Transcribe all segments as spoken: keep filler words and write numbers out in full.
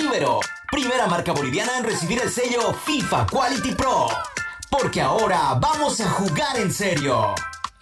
Ibero, primera marca boliviana en recibir el sello FIFA Quality Pro. Porque ahora vamos a jugar en serio.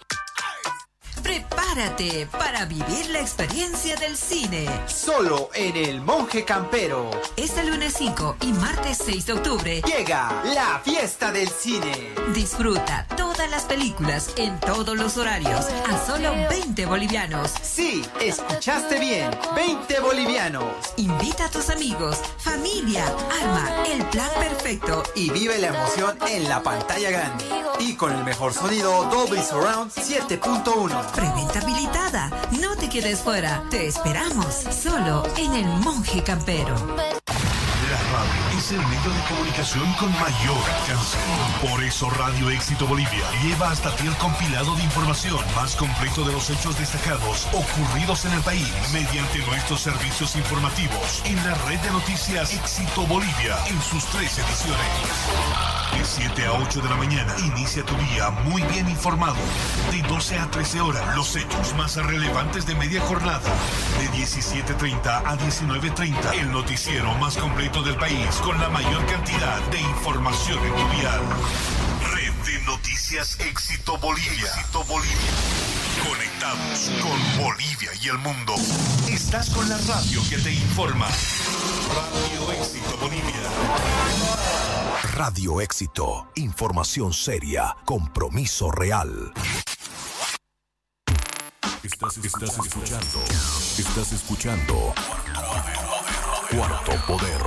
Prepárate para vivir la experiencia del cine. Solo en El Monje Campero. Este lunes cinco y martes seis de octubre llega la fiesta del cine. Disfruta todas las películas en todos los horarios a solo veinte bolivianos. Sí, escuchaste bien, veinte bolivianos. Invita a tus amigos, familia, arma el plan perfecto y vive la emoción en la pantalla grande. Y con el mejor sonido Dolby Surround siete punto uno. Preventa habilitada. No te quedes fuera. Te esperamos solo en El Monje Campero. La radio es el medio de comunicación con mayor alcance. Por eso Radio Éxito Bolivia lleva hasta ti el compilado de información más completo de los hechos destacados ocurridos en el país mediante nuestros servicios informativos en la red de noticias Éxito Bolivia en sus tres ediciones. De siete a ocho de la mañana, inicia tu día muy bien informado. De doce a trece horas, los hechos más relevantes de media jornada. De diecisiete treinta a diecinueve treinta, el noticiero más completo del país con la mayor cantidad de información en tu dial. Red de Noticias Éxito Bolivia. Éxito Bolivia. Conectados con Bolivia y el mundo. Estás con la radio que te informa. Radio Éxito Bolivia. Radio Éxito. Información seria. Compromiso real. Estás, estás escuchando. Estás escuchando. Cuarto Poder.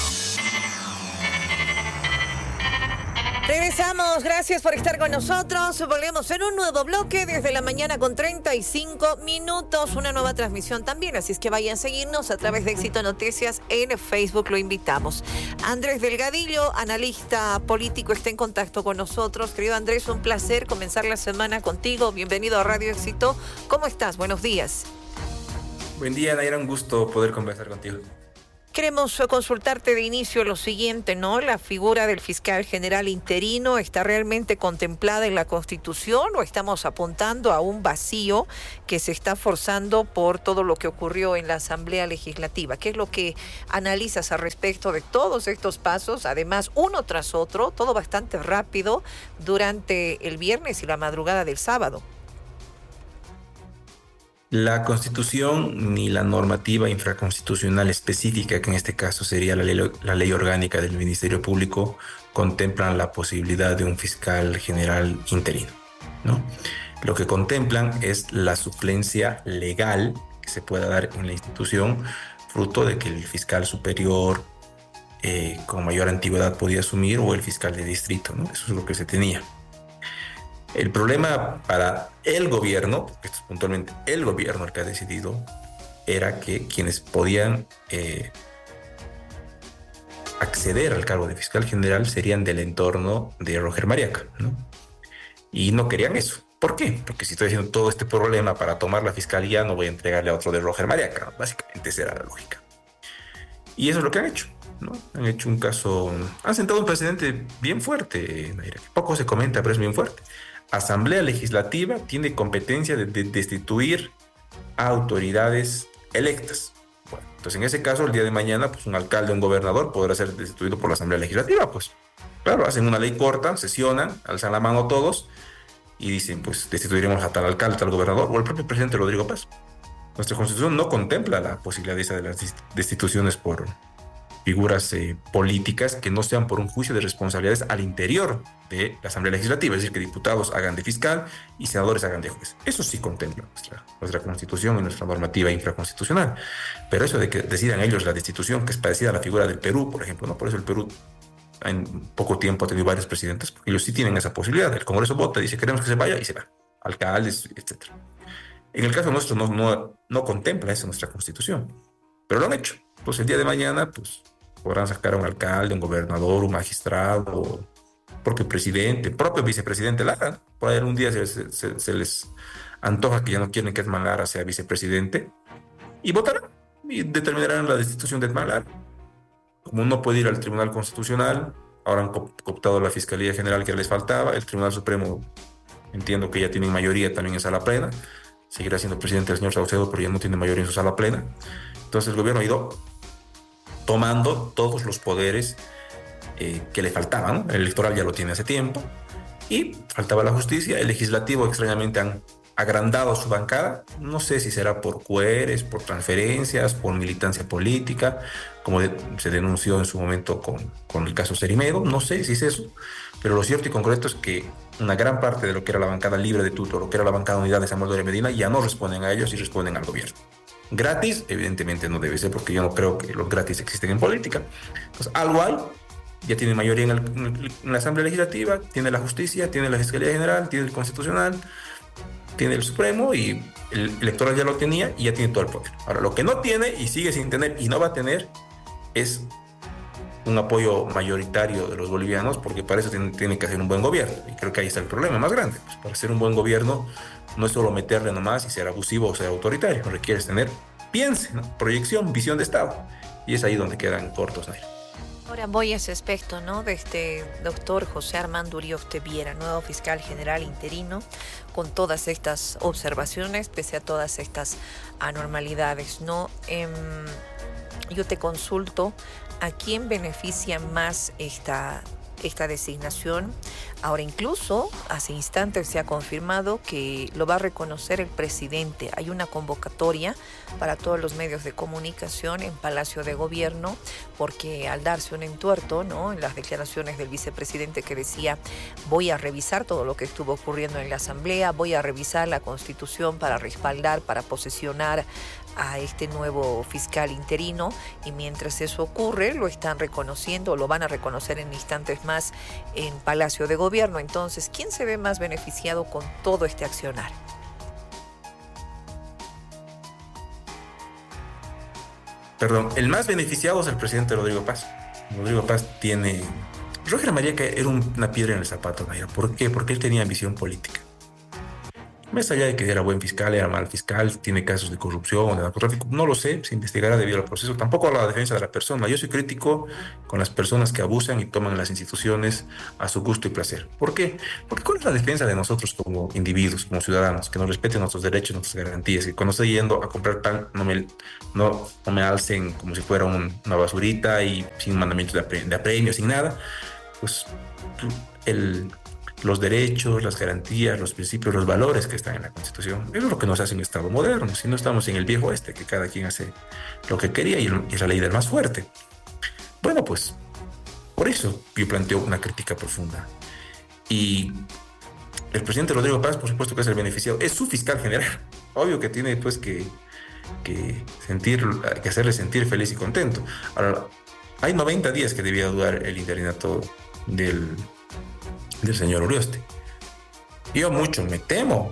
Regresamos, gracias por estar con nosotros. Volvemos en un nuevo bloque desde la mañana con treinta y cinco minutos. Una nueva transmisión también, así es que vayan a seguirnos a través de Éxito Noticias en Facebook, lo invitamos. Andrés Delgadillo, analista político, está en contacto con nosotros. Querido Andrés, un placer comenzar la semana contigo. Bienvenido a Radio Éxito. ¿Cómo estás? Buenos días. Buen día, Naira, un gusto poder conversar contigo. Queremos consultarte de inicio lo siguiente, ¿no? ¿La figura del fiscal general interino está realmente contemplada en la Constitución o estamos apuntando a un vacío que se está forzando por todo lo que ocurrió en la Asamblea Legislativa? ¿Qué es lo que analizas al respecto de todos estos pasos? Además, uno tras otro, todo bastante rápido durante el viernes y la madrugada del sábado. La Constitución ni la normativa infraconstitucional específica, que en este caso sería la ley, la ley orgánica del Ministerio Público, contemplan la posibilidad de un fiscal general interino, ¿no? Lo que contemplan es la suplencia legal que se pueda dar en la institución, fruto de que el fiscal superior eh, con mayor antigüedad podía asumir o el fiscal de distrito, ¿no? Eso es lo que se tenía. El problema para el gobierno, porque esto es puntualmente el gobierno el que ha decidido, era que quienes podían eh, acceder al cargo de fiscal general serían del entorno de Roger Mariaca, ¿no? Y no querían eso. ¿Por qué? Porque si estoy haciendo todo este problema para tomar la fiscalía, no voy a entregarle a otro de Roger Mariaca. Básicamente esa era la lógica. Y eso es lo que han hecho, ¿no? Han hecho un caso, han sentado un precedente bien fuerte, Naira, que poco se comenta, pero es bien fuerte. Asamblea Legislativa tiene competencia de, de destituir a autoridades electas. Bueno, entonces en ese caso, el día de mañana, pues un alcalde, un gobernador podrá ser destituido por la Asamblea Legislativa. Pues claro, hacen una ley corta, sesionan, alzan la mano todos y dicen, pues destituiremos a tal alcalde, tal gobernador o el propio presidente Rodrigo Paz. Nuestra Constitución no contempla la posibilidad de, esa de las destituciones por figuras eh, políticas que no sean por un juicio de responsabilidades al interior de la Asamblea Legislativa, es decir, que diputados hagan de fiscal y senadores hagan de juez. Eso sí contempla nuestra, nuestra Constitución y nuestra normativa infraconstitucional. Pero eso de que decidan ellos la destitución, que es parecida a la figura del Perú, por ejemplo, ¿no? Por eso el Perú en poco tiempo ha tenido varios presidentes, porque ellos sí tienen esa posibilidad. El Congreso vota, dice queremos que se vaya y se va. Alcaldes, etcétera. En el caso nuestro no, no, no contempla eso nuestra Constitución, pero lo han hecho. Pues el día de mañana, pues podrán sacar a un alcalde, un gobernador, un magistrado, propio presidente, propio vicepresidente Lara. Por ahí un día se, se, se les antoja que ya no quieren que Edman Lara sea vicepresidente y votarán y determinarán la destitución de Edman Lara. Como no puede ir al Tribunal Constitucional, ahora han cooptado la Fiscalía General que les faltaba, el Tribunal Supremo entiendo que ya tienen mayoría también en sala plena, seguirá siendo presidente el señor Saucedo, pero ya no tiene mayoría en su sala plena. Entonces el gobierno ha ido tomando todos los poderes eh, que le faltaban, ¿no? El electoral ya lo tiene hace tiempo, y faltaba la justicia. El legislativo extrañamente han agrandado su bancada, no sé si será por cueres, por transferencias, por militancia política, como de, se denunció en su momento con, con el caso Cerimedo, no sé si es eso, pero lo cierto y concreto es que una gran parte de lo que era la bancada libre de Tuto, lo que era la bancada unidad de Samuel Doria Medina, ya no responden a ellos y responden al gobierno. Gratis, evidentemente no debe ser, porque yo no creo que los gratis existen en política. Entonces, algo hay, ya tiene mayoría en, el, en la Asamblea Legislativa, tiene la justicia, tiene la Fiscalía General, tiene el Constitucional, tiene el Supremo, y el electoral ya lo tenía y ya tiene todo el poder. Ahora, lo que no tiene y sigue sin tener y no va a tener es un apoyo mayoritario de los bolivianos, porque para eso tiene, tiene que hacer un buen gobierno. Y creo que ahí está el problema más grande. Pues para hacer un buen gobierno no es solo meterle nomás y ser abusivo o ser autoritario. Requieres tener, piense, ¿no? Proyección, visión de Estado. Y es ahí donde quedan cortos, Naira. Ahora voy a ese aspecto, ¿no? De este doctor José Armando Urioste Viera, nuevo fiscal general interino, con todas estas observaciones, pese a todas estas anormalidades, ¿no? Eh, yo te consulto, ¿a quién beneficia más esta, esta designación? Ahora, incluso hace instantes se ha confirmado que lo va a reconocer el presidente. Hay una convocatoria para todos los medios de comunicación en Palacio de Gobierno, porque al darse un entuerto, ¿no?, en las declaraciones del vicepresidente que decía: voy a revisar todo lo que estuvo ocurriendo en la Asamblea, voy a revisar la Constitución para respaldar, para posesionar a este nuevo fiscal interino, y mientras eso ocurre lo están reconociendo, lo van a reconocer en instantes más en Palacio de Gobierno. Entonces, ¿quién se ve más beneficiado con todo este accionar? Perdón, el más beneficiado es el presidente Rodrigo Paz. Rodrigo Paz tiene... Roger Mariaca era una piedra en el zapato, Naira. ¿Por qué? Porque él tenía ambición política. Más allá de que era buen fiscal, era mal fiscal, tiene casos de corrupción, de narcotráfico, no lo sé, se investigará debido al proceso. Tampoco a la defensa de la persona. Yo soy crítico con las personas que abusan y toman las instituciones a su gusto y placer. ¿Por qué? Porque ¿cuál es la defensa de nosotros como individuos, como ciudadanos? Que nos respeten nuestros derechos, nuestras garantías. Que cuando estoy yendo a comprar pan, no me, no, no me alcen como si fuera un, una basurita y sin mandamientos de, apre, de apremio, sin nada. Pues el... los derechos, las garantías, los principios, los valores que están en la Constitución. Eso es lo que nos hace un Estado moderno. Si no estamos en el viejo este, que cada quien hace lo que quería y es la ley del más fuerte. Bueno, pues, por eso yo planteo una crítica profunda. Y el presidente Rodrigo Paz, por supuesto que es el beneficiado, es su fiscal general. Obvio que tiene, pues, que, que, sentir, que hacerle sentir feliz y contento. Ahora, hay noventa días que debía durar el interinato del... del señor Urioste. Yo mucho me temo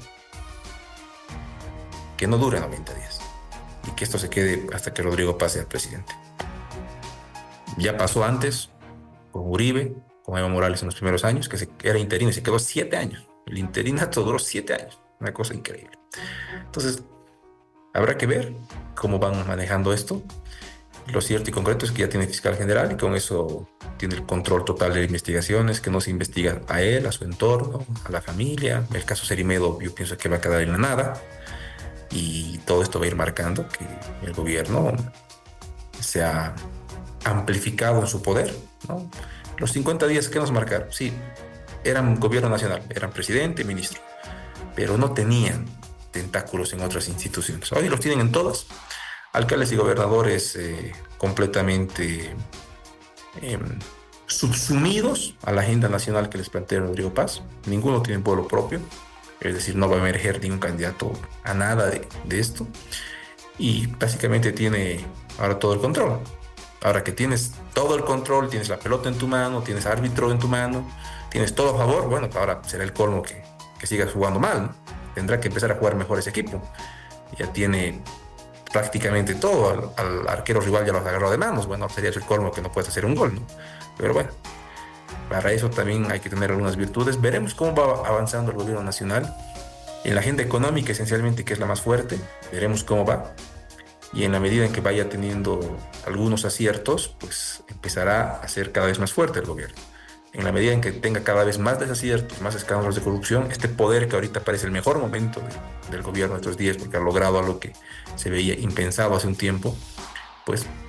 que no dure noventa días y que esto se quede hasta que Rodrigo Paz sea presidente. Ya pasó antes con Uribe, con Evo Morales en los primeros años, que se, era interino y se quedó siete años. El interinato duró siete años, una cosa increíble. Entonces, habrá que ver cómo van manejando esto. Lo cierto y concreto es que ya tiene fiscal general y con eso tiene el control total de investigaciones, que no se investiga a él, a su entorno, a la familia. El caso Cerimedo yo pienso que va a quedar en la nada y todo esto va a ir marcando que el gobierno se ha amplificado en su poder, ¿no? Los cincuenta días que nos marcaron, sí, eran gobierno nacional, eran presidente, ministro, pero no tenían tentáculos en otras instituciones. Hoy los tienen en todas. Alcaldes y gobernadores eh, completamente eh, subsumidos a la agenda nacional que les plantea Rodrigo Paz. Ninguno tiene pueblo propio, es decir, no va a emerger ningún candidato a nada de, de esto. Y básicamente tiene ahora todo el control. Ahora que tienes todo el control, tienes la pelota en tu mano, tienes árbitro en tu mano, tienes todo a favor, bueno, ahora será el colmo que, que sigas jugando mal, ¿no? Tendrá que empezar a jugar mejor ese equipo. Ya tiene prácticamente todo, al, al arquero rival ya lo has agarrado de manos, bueno, sería el colmo que no puedes hacer un gol, ¿no? Pero bueno, para eso también hay que tener algunas virtudes. Veremos cómo va avanzando el gobierno nacional en la agenda económica esencialmente, que es la más fuerte. Veremos cómo va y en la medida en que vaya teniendo algunos aciertos, pues empezará a ser cada vez más fuerte el gobierno. En la medida en que tenga cada vez más desaciertos, más escándalos de corrupción, este poder que ahorita parece el mejor momento de, del gobierno de estos días, porque ha logrado algo que se veía impensado hace un tiempo, pues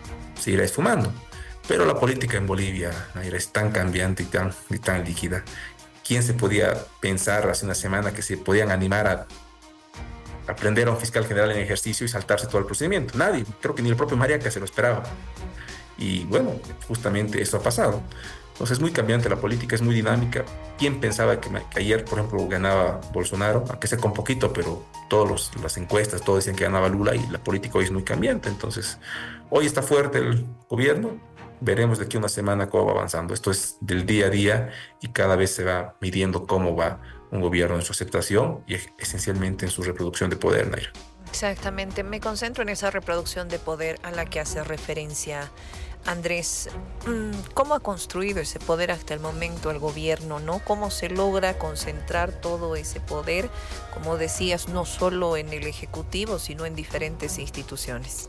se irá esfumando. Pero la política en Bolivia, Naira, es tan cambiante y tan, y tan líquida. ¿Quién se podía pensar hace una semana que se podían animar a aprender a un fiscal general en ejercicio y saltarse todo el procedimiento? Nadie, creo que ni el propio Mariaca se lo esperaba. Y bueno, justamente eso ha pasado. Entonces es muy cambiante la política, es muy dinámica. ¿Quién pensaba que, que ayer, por ejemplo, ganaba Bolsonaro? Aunque sea con poquito, pero todas las encuestas, todos decían que ganaba Lula, y la política hoy es muy cambiante. Entonces, hoy está fuerte el gobierno. Veremos de aquí a una semana cómo va avanzando. Esto es del día a día y cada vez se va midiendo cómo va un gobierno en su aceptación y esencialmente en su reproducción de poder, Naira. Exactamente, me concentro en esa reproducción de poder a la que hace referencia Andrés. ¿Cómo ha construido ese poder hasta el momento el gobierno, no? ¿Cómo se logra concentrar todo ese poder, como decías, no solo en el Ejecutivo, sino en diferentes instituciones?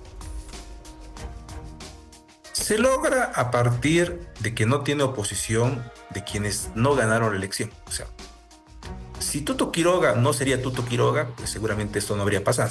Se logra a partir de que no tiene oposición de quienes no ganaron la elección. O sea, si Tuto Quiroga no sería Tuto Quiroga, pues seguramente esto no habría pasado.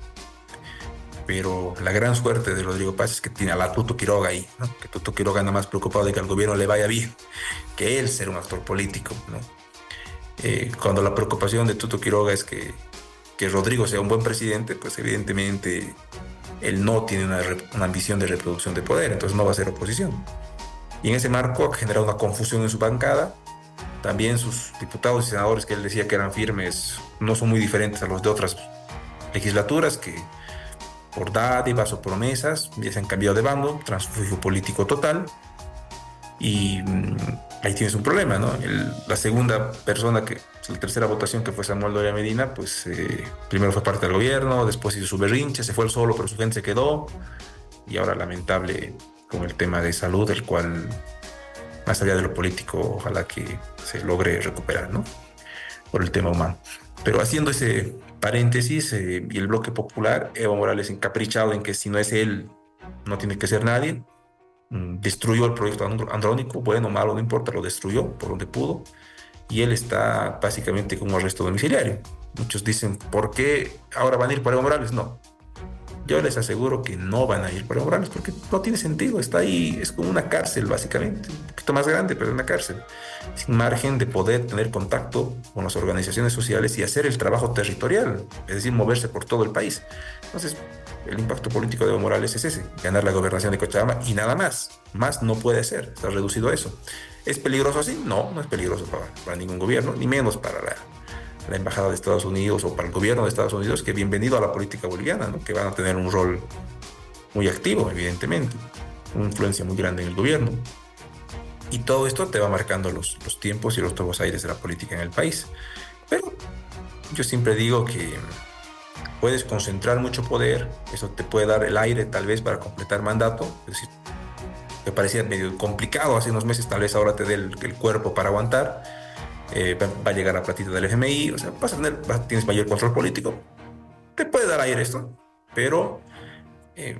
Pero la gran suerte de Rodrigo Paz es que tiene a la Tuto Quiroga ahí, ¿no? Que Tuto Quiroga anda más preocupado de que al gobierno le vaya bien, que él ser un actor político, ¿no? Eh, cuando la preocupación de Tuto Quiroga es que, que Rodrigo sea un buen presidente, pues evidentemente él no tiene una, una ambición de reproducción de poder, entonces no va a ser oposición. Y en ese marco ha generado una confusión en su bancada. También sus diputados y senadores que él decía que eran firmes no son muy diferentes a los de otras legislaturas que por dádivas o promesas ya se han cambiado de bando, transfugio político total. Y mmm, ahí tienes un problema, ¿no? El, la segunda persona, que la tercera votación, que fue Samuel Doria Medina, pues eh, primero fue parte del gobierno, después hizo su berrinche, se fue él solo, pero su gente se quedó. Y ahora lamentable con el tema de salud, el cual, más allá de lo político, ojalá que se logre recuperar, ¿no? Por el tema humano. Pero haciendo ese paréntesis, eh, y el bloque popular, Evo Morales encaprichado en que si no es él, no tiene que ser nadie, mm, destruyó el proyecto Andrónico, bueno o malo, no importa, lo destruyó por donde pudo, y él está básicamente con un arresto domiciliario. Muchos dicen, ¿por qué ahora van a ir por Evo Morales? No. Yo les aseguro que no van a ir por Evo Morales porque no tiene sentido. Está ahí, es como una cárcel básicamente, un poquito más grande, pero una cárcel, sin margen de poder tener contacto con las organizaciones sociales y hacer el trabajo territorial, es decir, moverse por todo el país. Entonces, el impacto político de Evo Morales es ese, ganar la gobernación de Cochabamba y nada más. Más no puede ser, está reducido a eso. ¿Es peligroso así? No, no es peligroso para, para ningún gobierno, ni menos para la... la embajada de Estados Unidos o para el gobierno de Estados Unidos, que bienvenido a la política boliviana, ¿no? Que van a tener un rol muy activo, evidentemente, una influencia muy grande en el gobierno. Y todo esto te va marcando los, los tiempos y los nuevos aires de la política en el país. Pero yo siempre digo que puedes concentrar mucho poder, eso te puede dar el aire tal vez para completar mandato, es decir, te parecía medio complicado hace unos meses, tal vez ahora te dé el, el cuerpo para aguantar. Eh, va, va a llegar a platita del F M I, o sea, vas a tener, vas, tienes mayor control político, te puede dar aire esto, pero eh,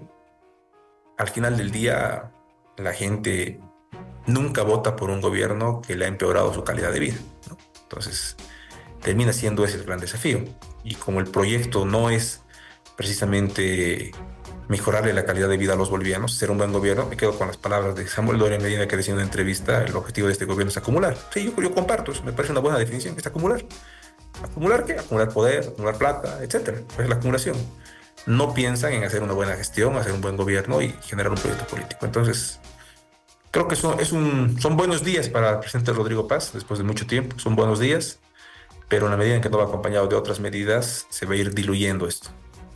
al final del día la gente nunca vota por un gobierno que le ha empeorado su calidad de vida, ¿no? Entonces termina siendo ese el gran desafío, y como el proyecto no es precisamente mejorarle la calidad de vida a los bolivianos, ser un buen gobierno, me quedo con las palabras de Samuel Doria Medina, que decía en una entrevista, el objetivo de este gobierno es acumular. Sí, yo, yo comparto eso, me parece una buena definición, que es acumular. ¿Acumular qué? Acumular poder, acumular plata, etcétera. Es la acumulación. No piensan en hacer una buena gestión, hacer un buen gobierno y generar un proyecto político. Entonces, creo que son, es un, son buenos días para el presidente Rodrigo Paz, después de mucho tiempo, son buenos días, pero en la medida en que no va acompañado de otras medidas, se va a ir diluyendo esto.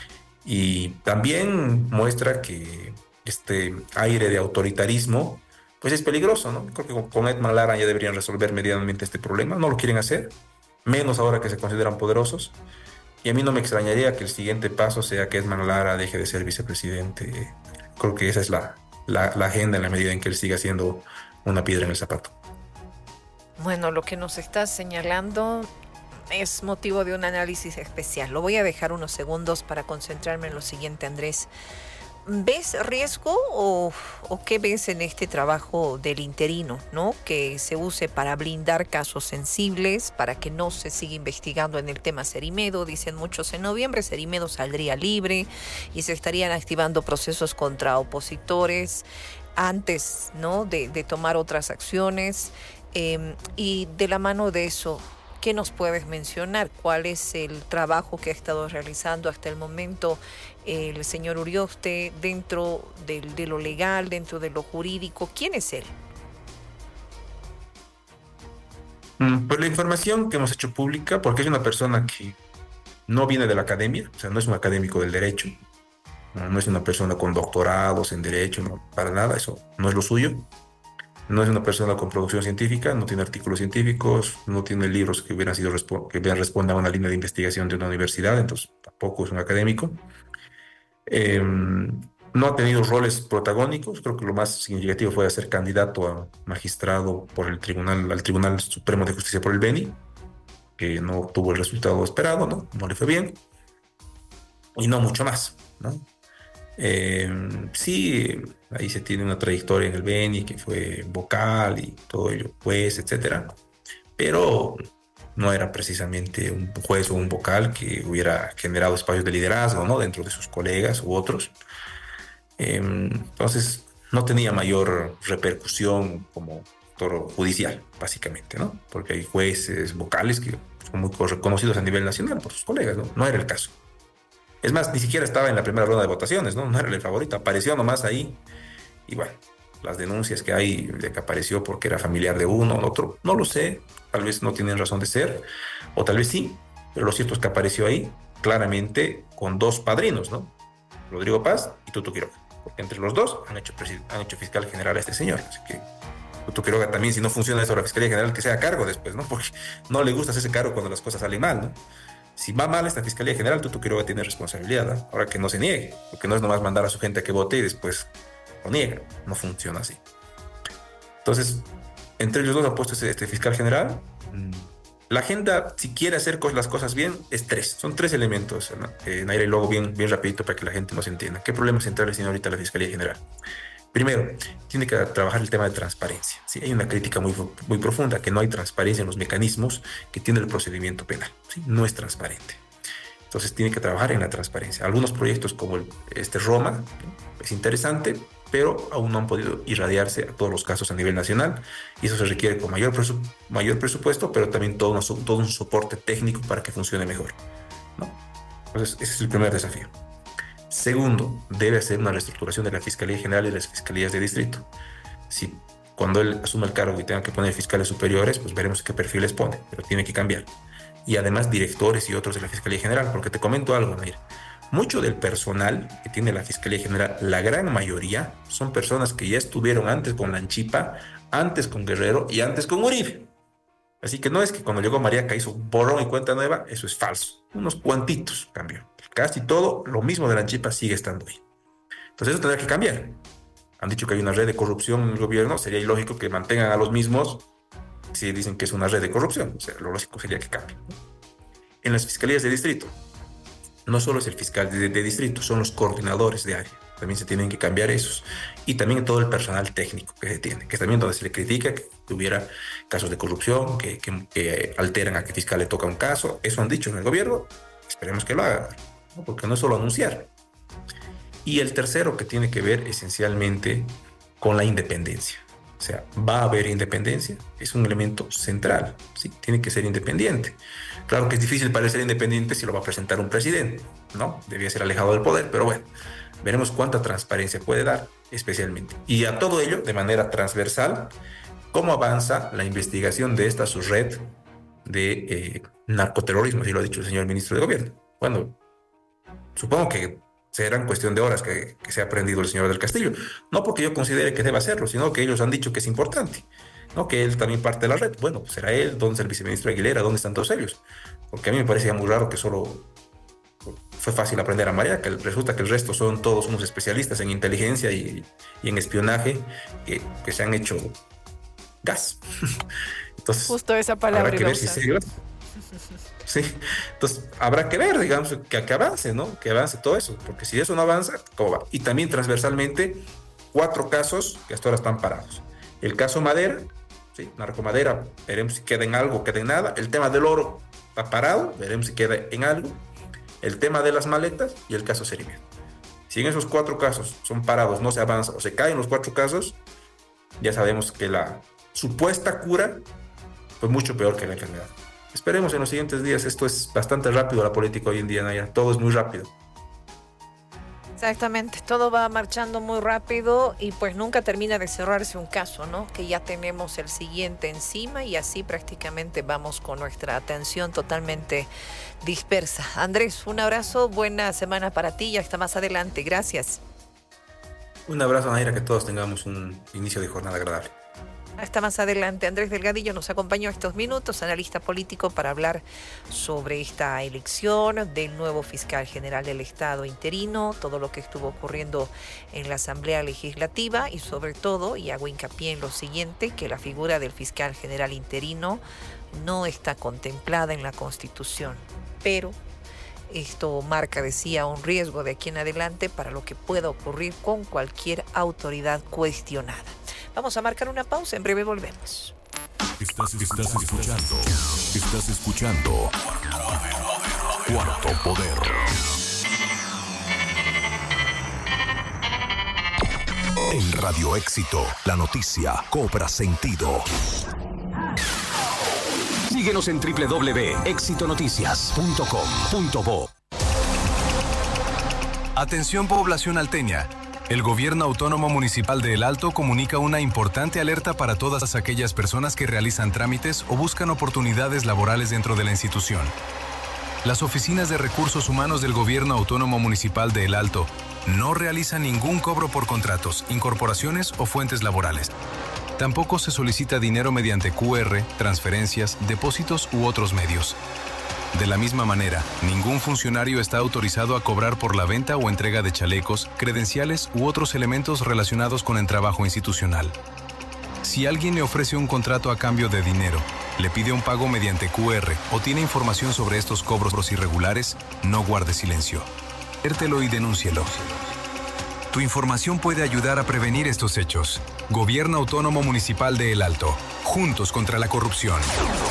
Y también muestra que este aire de autoritarismo pues es peligroso, ¿no? Creo que con Edman Lara ya deberían resolver medianamente este problema. No lo quieren hacer, menos ahora que se consideran poderosos. Y a mí no me extrañaría que el siguiente paso sea que Edman Lara deje de ser vicepresidente. Creo que esa es la, la, la agenda en la medida en que él siga siendo una piedra en el zapato. Bueno, lo que nos estás señalando es motivo de un análisis especial. Lo voy a dejar unos segundos para concentrarme en lo siguiente, Andrés. ¿ves riesgo o, o qué ves en este trabajo del interino, ¿no? Que se use para blindar casos sensibles, para que no se siga investigando en el tema Cerimedo. Dicen muchos, en noviembre Cerimedo saldría libre y se estarían activando procesos contra opositores antes, ¿no? de, de tomar otras acciones. Eh, y de la mano de eso, ¿qué nos puedes mencionar? ¿Cuál es el trabajo que ha estado realizando hasta el momento el señor Urioste dentro de, de lo legal, dentro de lo jurídico? ¿Quién es él? Pues la información que hemos hecho pública, porque es una persona que no viene de la academia, o sea, no es un académico del derecho, no es una persona con doctorados en derecho, no, para nada, eso no es lo suyo. No es una persona con producción científica, no tiene artículos científicos, no tiene libros que hubieran sido que hubieran respondido a una línea de investigación de una universidad, entonces tampoco es un académico. Eh, no ha tenido roles protagónicos, creo que lo más significativo fue ser candidato a magistrado por el tribunal, al Tribunal Supremo de Justicia por el Beni, que no obtuvo el resultado esperado, ¿no? No le fue bien, y no mucho más, ¿no? Eh, sí, ahí se tiene una trayectoria en el Beni, que fue vocal y todo ello, juez, etcétera, pero no era precisamente un juez o un vocal que hubiera generado espacios de liderazgo, ¿no? Dentro de sus colegas u otros. Eh, entonces, no tenía mayor repercusión como actor judicial, básicamente, ¿no? Porque hay jueces vocales que son muy reconocidos a nivel nacional por sus colegas, ¿no? No era el caso. Es más, ni siquiera estaba en la primera ronda de votaciones, ¿no? No era el favorito, apareció nomás ahí. Y bueno, las denuncias que hay de que apareció porque era familiar de uno o otro, no lo sé, tal vez no tienen razón de ser, o tal vez sí, pero lo cierto es que apareció ahí claramente con dos padrinos, ¿no? Rodrigo Paz y Tuto Quiroga, porque entre los dos han hecho, han hecho fiscal general a este señor, así que Tuto Quiroga también, si no funciona eso la Fiscalía General, que sea a cargo después, ¿no? Porque no le gusta hacerse cargo cuando las cosas salen mal, ¿no? Si va mal esta Fiscalía General, Tuto Quiroga tiene responsabilidad, ¿no? Ahora que no se niegue, porque no es nomás mandar a su gente a que vote y después lo niega, no funciona así. Entonces, entre ellos dos han puesto este, este fiscal general. La agenda, si quiere hacer las cosas bien, es tres, son tres elementos, ¿no? Eh, Naira, y luego bien, bien rapidito para que la gente nos entienda. ¿Qué problemas centrales tiene ahorita la Fiscalía General? Primero, tiene que trabajar el tema de transparencia. ¿Sí? Hay una crítica muy, muy profunda, que no hay transparencia en los mecanismos que tiene el procedimiento penal. ¿Sí? No es transparente. Entonces tiene que trabajar en la transparencia. Algunos proyectos como el, este Roma, ¿no? Es interesante, pero aún no han podido irradiarse a todos los casos a nivel nacional, y eso se requiere con mayor, presu mayor presupuesto, pero también todo, una, todo un soporte técnico para que funcione mejor, ¿no? Entonces ese es el primer desafío. Segundo, debe hacer una reestructuración de la Fiscalía General y las Fiscalías de Distrito. Si cuando él asuma el cargo y tenga que poner fiscales superiores, pues veremos qué perfiles pone, pero tiene que cambiar. Y además directores y otros de la Fiscalía General, porque te comento algo, Nair. Mucho del personal que tiene la Fiscalía General, la gran mayoría, son personas que ya estuvieron antes con Lanchipa, antes con Guerrero y antes con Uribe. Así que no es que cuando llegó Mariaca hizo borrón y cuenta nueva, eso es falso. Unos cuantitos cambió. Casi todo lo mismo de Lanchipa sigue estando ahí. Entonces eso tendrá que cambiar. Han dicho que hay una red de corrupción en el gobierno, sería ilógico que mantengan a los mismos si dicen que es una red de corrupción. O sea, lo lógico sería que cambie. En las fiscalías de distrito, no solo es el fiscal de, de distrito, son los coordinadores de área. También se tienen que cambiar esos. Y también todo el personal técnico que se tiene, que es también donde se le critica que hubiera casos de corrupción, que, que, que alteran a que fiscal le toca un caso. Eso han dicho en el gobierno. Esperemos que lo haga, ¿no? Porque no es solo anunciar. Y el tercero, que tiene que ver esencialmente con la independencia. O sea, va a haber independencia, es un elemento central, ¿sí? Tiene que ser independiente. Claro que es difícil para ser independiente si lo va a presentar un presidente, ¿no? Debía ser alejado del poder, pero bueno, veremos cuánta transparencia puede dar, especialmente. Y a todo ello, de manera transversal, cómo avanza la investigación de esta subred de eh, narcoterrorismo, si lo ha dicho el señor ministro de Gobierno. Bueno, supongo que será cuestión de horas que, que se ha aprendido el señor del Castillo. No porque yo considere que deba hacerlo, sino que ellos han dicho que es importante, ¿no? Que él también parte de la red. Bueno, pues será él, ¿dónde está el viceministro Aguilera? ¿Dónde están todos ellos? Porque a mí me parecía muy raro que solo fue fácil aprender a María, que resulta que el resto son todos unos especialistas en inteligencia y, y en espionaje que, que se han hecho gas. Entonces, justo esa palabra habrá que ver si es serio. Sí, entonces habrá que ver, digamos, que, que avance, ¿no? Que avance todo eso, porque si eso no avanza, ¿cómo va? Y también transversalmente, cuatro casos que hasta ahora están parados. El caso Madera, ¿sí? Narcomadera, veremos si queda en algo, queda en nada. El tema del oro está parado, veremos si queda en algo. El tema de las maletas y el caso Cerimia. Si en esos cuatro casos son parados, no se avanza o se caen los cuatro casos, ya sabemos que la supuesta cura fue mucho peor que la enfermedad. Esperemos en los siguientes días. Esto es bastante rápido, la política hoy en día, Naya. Todo es muy rápido. Exactamente, todo va marchando muy rápido y pues nunca termina de cerrarse un caso, ¿no? Que ya tenemos el siguiente encima y así prácticamente vamos con nuestra atención totalmente dispersa. Andrés, un abrazo, buena semana para ti y hasta más adelante. Gracias. Un abrazo, Naira, que todos tengamos un inicio de jornada agradable. Hasta más adelante. Andrés Delgadillo nos acompañó estos minutos, analista político, para hablar sobre esta elección del nuevo fiscal general del Estado interino, todo lo que estuvo ocurriendo en la Asamblea Legislativa y sobre todo, y hago hincapié en lo siguiente, que la figura del fiscal general interino no está contemplada en la Constitución, pero esto marca, decía, un riesgo de aquí en adelante para lo que pueda ocurrir con cualquier autoridad cuestionada. Vamos a marcar una pausa, en breve volvemos. Estás, estás escuchando, estás escuchando Cuarto Poder. En Radio Éxito, la noticia cobra sentido. Síguenos en doble u doble u doble u punto éxito noticias punto com punto bo. Atención, población alteña. El Gobierno Autónomo Municipal de El Alto comunica una importante alerta para todas aquellas personas que realizan trámites o buscan oportunidades laborales dentro de la institución. Las oficinas de recursos humanos del Gobierno Autónomo Municipal de El Alto no realizan ningún cobro por contratos, incorporaciones o fuentes laborales. Tampoco se solicita dinero mediante cu erre, transferencias, depósitos u otros medios. De la misma manera, ningún funcionario está autorizado a cobrar por la venta o entrega de chalecos, credenciales u otros elementos relacionados con el trabajo institucional. Si alguien le ofrece un contrato a cambio de dinero, le pide un pago mediante cu erre o tiene información sobre estos cobros irregulares, no guarde silencio. Adviértelo y denúncielo. Tu información puede ayudar a prevenir estos hechos. Gobierno Autónomo Municipal de El Alto. Juntos contra la corrupción.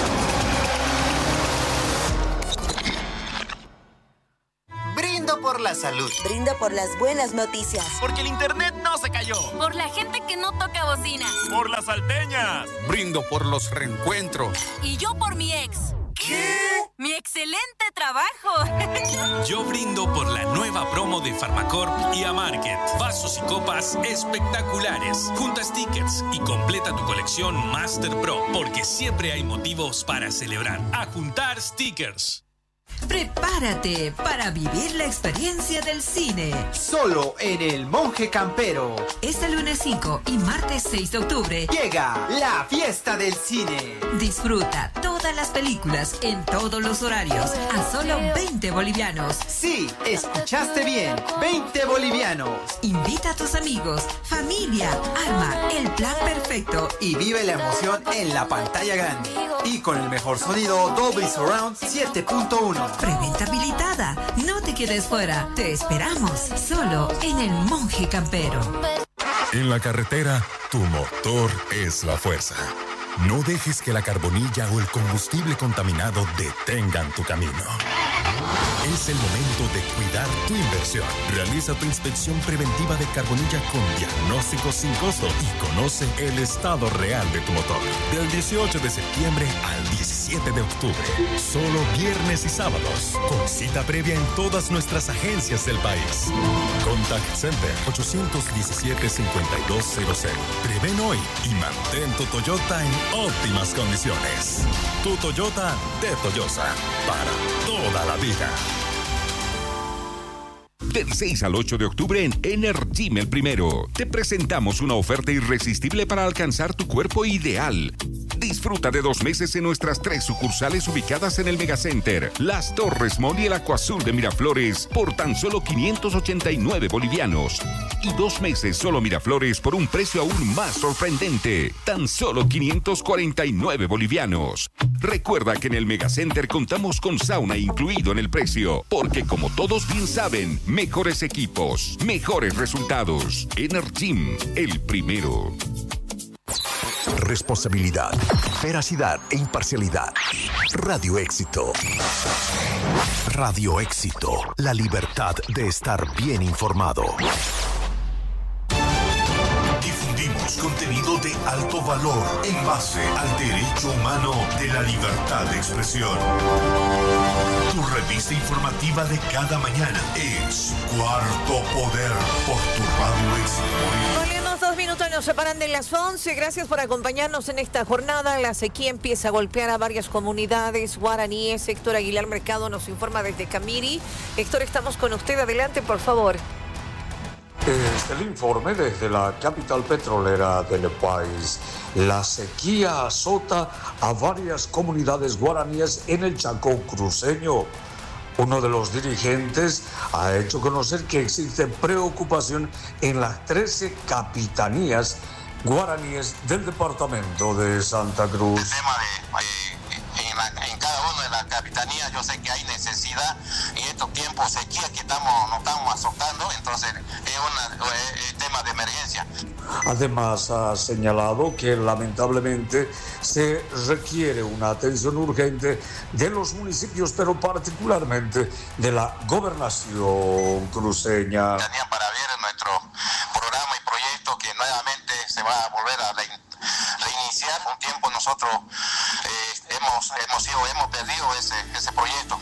Por la salud. Brindo por las buenas noticias. Porque el internet no se cayó. Por la gente que no toca bocina. Por las salteñas. Brindo por los reencuentros. Y yo por mi ex. ¿Qué? ¡Mi excelente trabajo! Yo brindo por la nueva promo de Farmacorp y Amarket. Vasos y copas espectaculares. Junta stickers y completa tu colección Master Pro. Porque siempre hay motivos para celebrar. A juntar stickers. Prepárate para vivir la experiencia del cine. Solo en El Monje Campero. Este lunes cinco y martes seis de octubre llega la fiesta del cine. Disfruta todas las películas en todos los horarios a solo veinte bolivianos. Sí, escuchaste bien, veinte bolivianos. Invita a tus amigos, familia, arma el plan perfecto y vive la emoción en la pantalla grande. Y con el mejor sonido Dolby Surround siete punto uno. Preventa habilitada. No te quedes fuera. Te esperamos solo en El Monje Campero. En la carretera, tu motor es la fuerza. No dejes que la carbonilla o el combustible contaminado detengan tu camino. Es el momento de cuidar tu inversión. Realiza tu inspección preventiva de carbonilla con diagnóstico sin costo y conoce el estado real de tu motor. Del dieciocho de septiembre al diecisiete de octubre. Solo viernes y sábados. Con cita previa en todas nuestras agencias del país. Contact Center ocho uno siete, cinco dos cero cero. Prevén hoy y mantén tu Toyota en óptimas condiciones. Tu Toyota de Toyosa. Para toda la vida. Del seis al ocho de octubre en Energym El Primero, te presentamos una oferta irresistible para alcanzar tu cuerpo ideal. Disfruta de dos meses en nuestras tres sucursales ubicadas en el Megacenter, Las Torres Mall y el Acuazul de Miraflores por tan solo quinientos ochenta y nueve bolivianos. Y dos meses solo Miraflores por un precio aún más sorprendente, tan solo quinientos cuarenta y nueve bolivianos. Recuerda que en el Megacenter contamos con sauna incluido en el precio, porque como todos bien saben, mejores equipos, mejores resultados. Energim, el primero. Responsabilidad, veracidad e imparcialidad. Radio Éxito. Radio Éxito, la libertad de estar bien informado. Difundimos contenido de alto valor en base al derecho humano de la libertad de expresión. Tu revista informativa de cada mañana es Cuarto Poder por tu Radio Éxito. Volvemos, dos minutos nos separan de las once. Gracias por acompañarnos en esta jornada. La sequía empieza a golpear a varias comunidades guaraníes. Héctor Aguilar Mercado nos informa desde Camiri. Héctor, estamos con usted. Adelante, por favor. Este es el informe desde la capital petrolera del país. La sequía azota a varias comunidades guaraníes en el Chaco cruceño. Uno de los dirigentes ha hecho conocer que existe preocupación en las trece capitanías guaraníes del departamento de Santa Cruz. El tema de, eh, en, la, en cada una de las capitanías yo sé que hay necesidad y estos tiempos de sequía que estamos, nos estamos azotando, entonces es un tema de emergencia. Además ha señalado que lamentablemente se requiere una atención urgente de los municipios, pero particularmente de la gobernación cruceña. Para ver nuestro programa y proyecto que nuevamente se va a volver a reiniciar. Un tiempo nosotros eh, hemos, hemos, sido, hemos perdido ese, ese proyecto.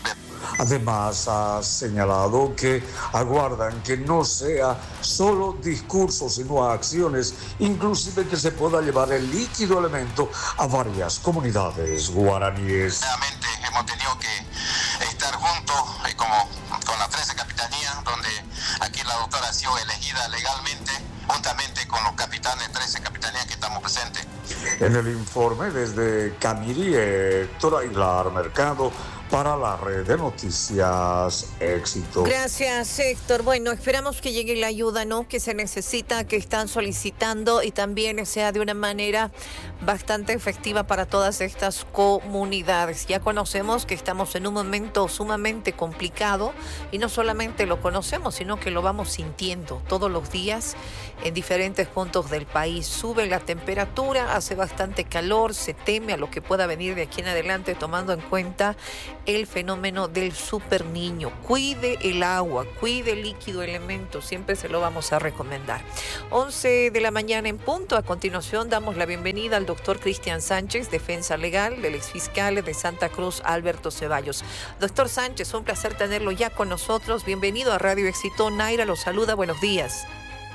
Además ha señalado que aguardan que no sea solo discursos sino acciones, inclusive que se pueda llevar el líquido elemento a varias comunidades guaraníes. Realmente hemos tenido que estar juntos eh, como con las trece capitanías, donde aquí la doctora ha sido elegida legalmente, juntamente con los capitanes, trece capitanías que estamos presentes. En el informe desde Camiri, Héctor Aguilar Mercado, para la red de noticias Éxito. Gracias, Héctor. Bueno, esperamos que llegue la ayuda, ¿no?, que se necesita, que están solicitando y también sea de una manera bastante efectiva para todas estas comunidades. Ya conocemos que estamos en un momento sumamente complicado y no solamente lo conocemos, sino que lo vamos sintiendo todos los días en diferentes puntos del país. Sube la temperatura, hace bastante calor, se teme a lo que pueda venir de aquí en adelante, tomando en cuenta el fenómeno del super niño. Cuide el agua, cuide el líquido elemento, siempre se lo vamos a recomendar. once de la mañana en punto. A continuación damos la bienvenida al doctor Cristian Sánchez, defensa legal del exfiscal de Santa Cruz, Alberto Ceballos. Doctor Sánchez, un placer tenerlo ya con nosotros. Bienvenido a Radio Éxito. Naira lo saluda, buenos días.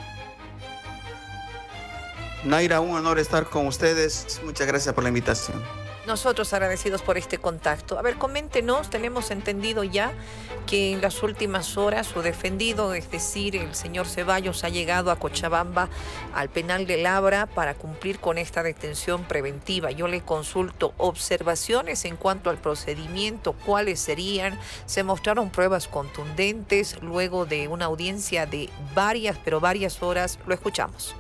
Naira, un honor estar con ustedes. Muchas gracias por la invitación. Nosotros agradecidos por este contacto. A ver, coméntenos, tenemos entendido ya que en las últimas horas su defendido, es decir, el señor Ceballos, ha llegado a Cochabamba, al penal de Labra, para cumplir con esta detención preventiva. Yo le consulto observaciones en cuanto al procedimiento, cuáles serían. Se mostraron pruebas contundentes luego de una audiencia de varias, pero varias horas. Lo escuchamos.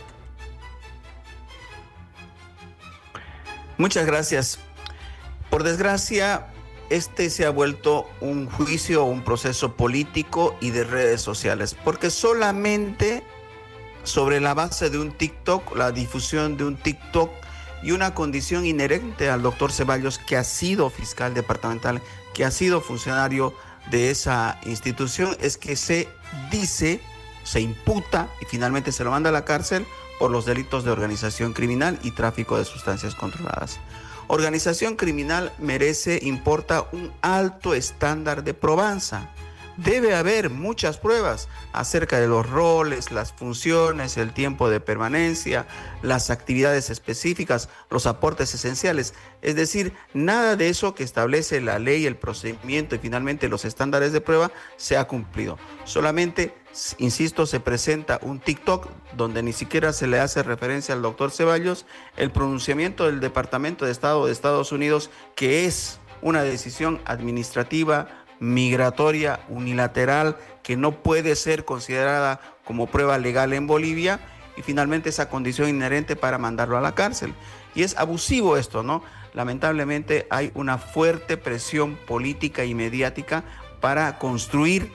Muchas gracias. Por desgracia, este se ha vuelto un juicio, un proceso político y de redes sociales, porque solamente sobre la base de un TikTok, la difusión de un TikTok y una condición inherente al doctor Ceballos, que ha sido fiscal departamental, que ha sido funcionario de esa institución, es que se dice, se imputa y finalmente se lo manda a la cárcel por los delitos de organización criminal y tráfico de sustancias controladas. Organización criminal merece, importa un alto estándar de probanza. Debe haber muchas pruebas acerca de los roles, las funciones, el tiempo de permanencia, las actividades específicas, los aportes esenciales. Es decir, nada de eso que establece la ley, el procedimiento y finalmente los estándares de prueba se ha cumplido. Solamente insisto, se presenta un TikTok donde ni siquiera se le hace referencia al doctor Ceballos, el pronunciamiento del Departamento de Estado de Estados Unidos, que es una decisión administrativa, migratoria, unilateral, que no puede ser considerada como prueba legal en Bolivia, y finalmente esa condición inherente para mandarlo a la cárcel. Y es abusivo esto, ¿no? Lamentablemente hay una fuerte presión política y mediática para construir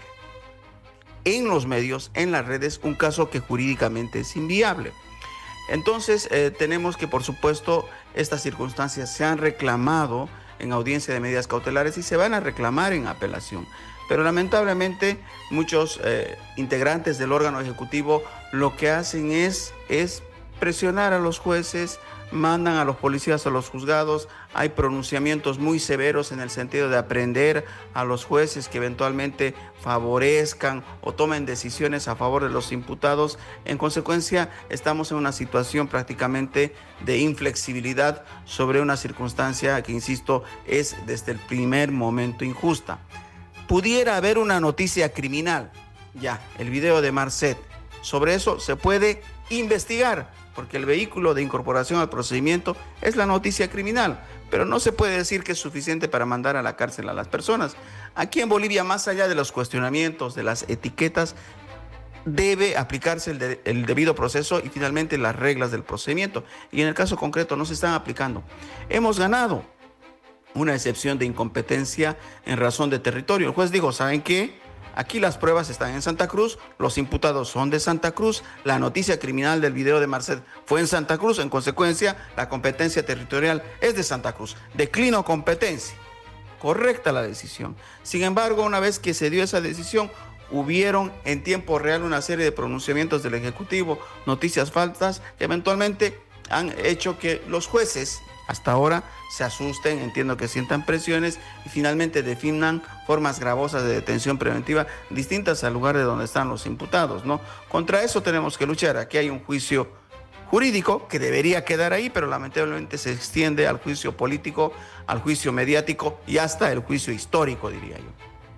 en los medios, en las redes, un caso que jurídicamente es inviable. Entonces, eh, tenemos que, por supuesto, estas circunstancias se han reclamado en audiencia de medidas cautelares y se van a reclamar en apelación. Pero lamentablemente muchos eh, integrantes del órgano ejecutivo lo que hacen es, es presionar a los jueces, mandan a los policías a los juzgados, hay pronunciamientos muy severos en el sentido de aprender a los jueces que eventualmente favorezcan o tomen decisiones a favor de los imputados. En consecuencia, estamos en una situación prácticamente de inflexibilidad sobre una circunstancia que, insisto, es desde el primer momento injusta. Pudiera haber una noticia criminal, ya, el video de Marcet, sobre eso se puede investigar, porque el vehículo de incorporación al procedimiento es la noticia criminal, pero no se puede decir que es suficiente para mandar a la cárcel a las personas. Aquí en Bolivia, más allá de los cuestionamientos, de las etiquetas, debe aplicarse el, de, el debido proceso y finalmente las reglas del procedimiento. Y en el caso concreto no se están aplicando. Hemos ganado una excepción de incompetencia en razón de territorio. El juez dijo, ¿saben qué? Aquí las pruebas están en Santa Cruz, los imputados son de Santa Cruz, la noticia criminal del video de Marcet fue en Santa Cruz, en consecuencia, la competencia territorial es de Santa Cruz. Declino competencia. Correcta la decisión. Sin embargo, una vez que se dio esa decisión, hubieron en tiempo real una serie de pronunciamientos del Ejecutivo, noticias falsas, que eventualmente han hecho que los jueces hasta ahora se asusten, entiendo que sientan presiones y finalmente definan formas gravosas de detención preventiva distintas al lugar de donde están los imputados, ¿no? Contra eso tenemos que luchar. Aquí hay un juicio jurídico que debería quedar ahí, pero lamentablemente se extiende al juicio político, al juicio mediático y hasta el juicio histórico, diría yo.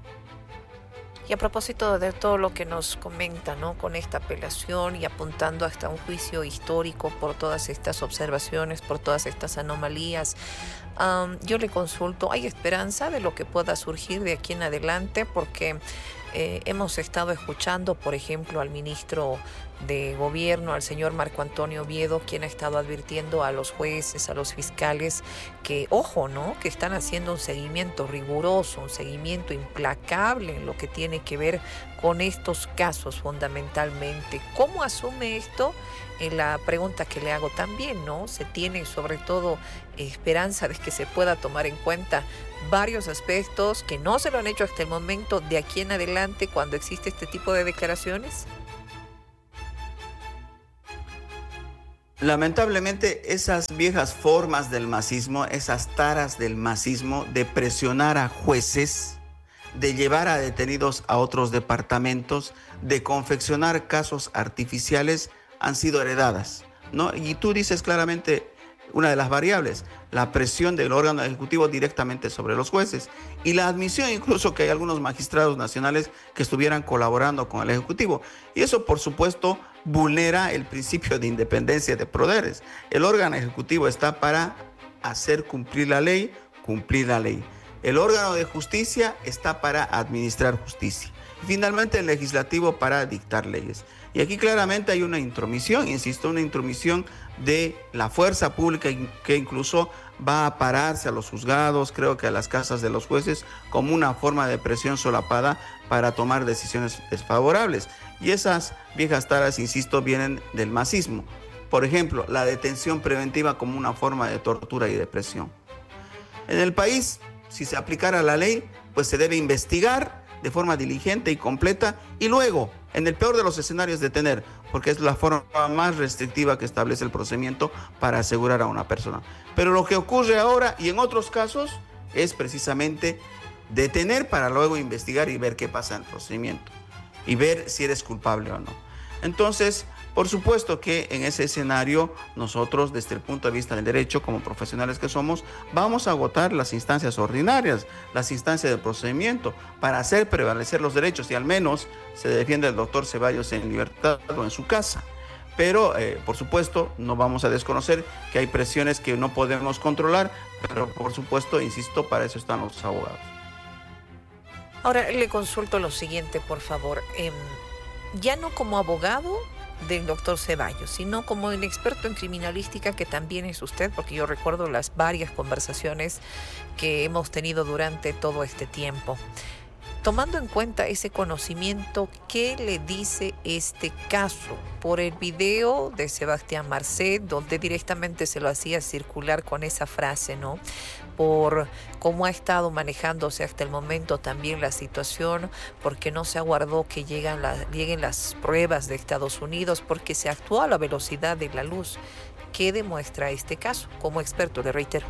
Y a propósito de todo lo que nos comenta, ¿no?, con esta apelación y apuntando hasta un juicio histórico por todas estas observaciones, por todas estas anomalías, um, yo le consulto, ¿hay esperanza de lo que pueda surgir de aquí en adelante? Porque eh, hemos estado escuchando, por ejemplo, al ministro de Gobierno, al señor Marco Antonio Oviedo, quien ha estado advirtiendo a los jueces, a los fiscales, que, ojo, ¿no?, que están haciendo un seguimiento riguroso, un seguimiento implacable en lo que tiene que ver con estos casos fundamentalmente. ¿Cómo asume esto? En la pregunta que le hago también, ¿no? ¿Se tiene sobre todo esperanza de que se pueda tomar en cuenta varios aspectos que no se lo han hecho hasta el momento de aquí en adelante cuando existe este tipo de declaraciones? Lamentablemente, esas viejas formas del masismo, esas taras del masismo de presionar a jueces, de llevar a detenidos a otros departamentos, de confeccionar casos artificiales, han sido heredadas, ¿no? Y tú dices claramente una de las variables, la presión del órgano ejecutivo directamente sobre los jueces y la admisión incluso que hay algunos magistrados nacionales que estuvieran colaborando con el ejecutivo. Y eso, por supuesto, vulnera el principio de independencia de poderes. El órgano ejecutivo está para hacer cumplir la ley, cumplir la ley. El órgano de justicia está para administrar justicia. Y finalmente el legislativo para dictar leyes. Y aquí claramente hay una intromisión, insisto, una intromisión de la fuerza pública que incluso va a pararse a los juzgados, creo que a las casas de los jueces, como una forma de presión solapada para tomar decisiones desfavorables. Y esas viejas taras, insisto, vienen del masismo. Por ejemplo, la detención preventiva como una forma de tortura y de presión. En el país, si se aplicara la ley, pues se debe investigar de forma diligente y completa y luego, en el peor de los escenarios, detener, porque es la forma más restrictiva que establece el procedimiento para asegurar a una persona. Pero lo que ocurre ahora y en otros casos es precisamente detener para luego investigar y ver qué pasa en el procedimiento y ver si eres culpable o no. Entonces, Por supuesto que en ese escenario nosotros, desde el punto de vista del derecho, como profesionales que somos, vamos a agotar las instancias ordinarias, las instancias de procedimiento, para hacer prevalecer los derechos y al menos se defiende al doctor Ceballos en libertad o en su casa. Pero, eh, por supuesto, no vamos a desconocer que hay presiones que no podemos controlar, pero por supuesto, insisto, para eso están los abogados. Ahora le consulto lo siguiente, por favor. Eh, ya no como abogado del doctor Ceballos, sino como el experto en criminalística que también es usted, porque yo recuerdo las varias conversaciones que hemos tenido durante todo este tiempo. Tomando en cuenta ese conocimiento, ¿qué le dice este caso? Por el video de Sebastián Marcet, donde directamente se lo hacía circular con esa frase, ¿no? Por cómo ha estado manejándose hasta el momento también la situación, porque no se aguardó que lleguen, la, lleguen las pruebas de Estados Unidos, porque se actuó a la velocidad de la luz. ¿Qué demuestra este caso? Como experto, le reitero.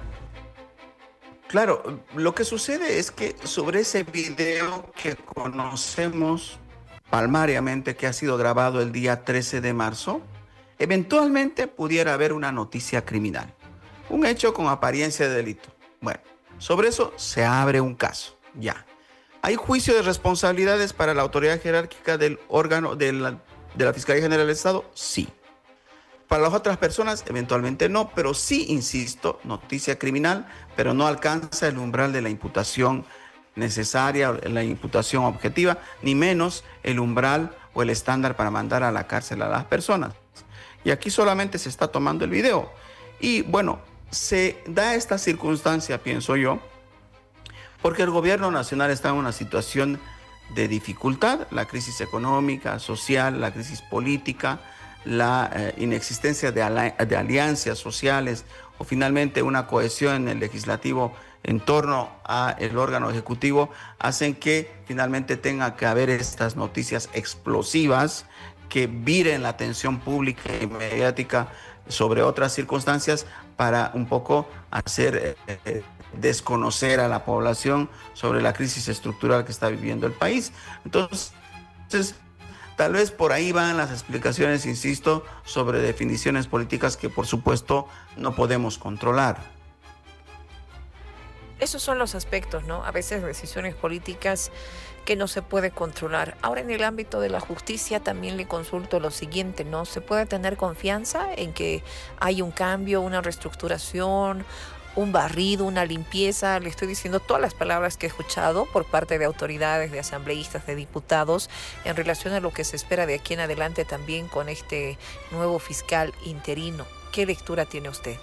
Claro, lo que sucede es que sobre ese video que conocemos palmariamente, que ha sido grabado el día trece de marzo, eventualmente pudiera haber una noticia criminal, un hecho con apariencia de delito. Bueno, sobre eso se abre un caso, ya. ¿Hay juicio de responsabilidades para la autoridad jerárquica del órgano de la, de la Fiscalía General del Estado? Sí. Para las otras personas, eventualmente no, pero sí, insisto, noticia criminal, pero no alcanza el umbral de la imputación necesaria, la imputación objetiva, ni menos el umbral o el estándar para mandar a la cárcel a las personas. Y aquí solamente se está tomando el video. Y bueno, se da esta circunstancia, pienso yo, porque el gobierno nacional está en una situación de dificultad, la crisis económica, social, la crisis política, la eh, inexistencia de, ali de alianzas sociales o finalmente una cohesión en el legislativo en torno al órgano ejecutivo, hacen que finalmente tenga que haber estas noticias explosivas que viren la atención pública y mediática sobre otras circunstancias para un poco hacer eh, desconocer a la población sobre la crisis estructural que está viviendo el país. Entonces, entonces tal vez por ahí van las explicaciones, insisto, sobre definiciones políticas que por supuesto no podemos controlar. Esos son los aspectos, ¿no? A veces decisiones políticas que no se puede controlar. Ahora, en el ámbito de la justicia también le consulto lo siguiente, ¿no? ¿Se puede tener confianza en que hay un cambio, una reestructuración, un barrido, una limpieza? Le estoy diciendo todas las palabras que he escuchado por parte de autoridades, de asambleístas, de diputados, en relación a lo que se espera de aquí en adelante también con este nuevo fiscal interino. ¿Qué lectura tiene usted?